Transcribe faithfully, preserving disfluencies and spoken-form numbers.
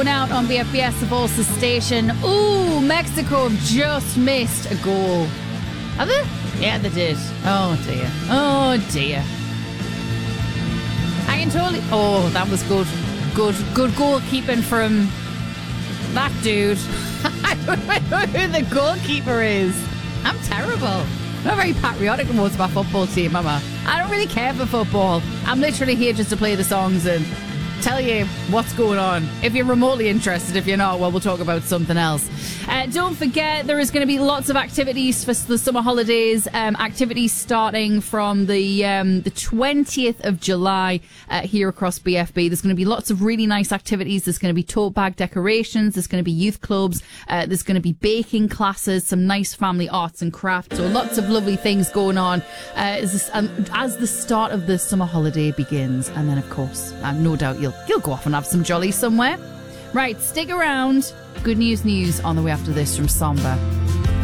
Out on B F B S of Ulster Station. Ooh, Mexico have just missed a goal. Have they? Yeah, they did. Oh dear. Oh dear. I can totally. Oh, that was good. Good, good goalkeeping from that dude. I don't know who the goalkeeper is. I'm terrible. I'm not very patriotic towards my football team, am I? I don't really care for football. I'm literally here just to play the songs and tell you what's going on. If you're remotely interested, if you're not, well, we'll talk about something else. Uh, don't forget, there is going to be lots of activities for the summer holidays. Um, activities starting from the um, the twentieth of July uh, here across B F B. There's going to be lots of really nice activities. There's going to be tote bag decorations. There's going to be youth clubs. Uh, there's going to be baking classes, some nice family arts and crafts. So lots of lovely things going on uh, as, this, um, as the start of the summer holiday begins. And then, of course, I've no doubt you'll You'll go off and have some jolly somewhere. Right, stick around. Good news news on the way after this from Samba.